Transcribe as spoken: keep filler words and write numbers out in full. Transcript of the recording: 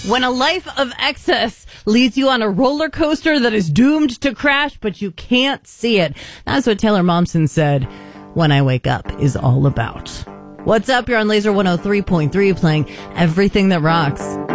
When a life of excess leads you on a roller coaster that is doomed to crash, but you can't see it. That's what Taylor Momsen said When I Wake Up is all about. What's up? You're on Laser one oh three point three playing everything that rocks.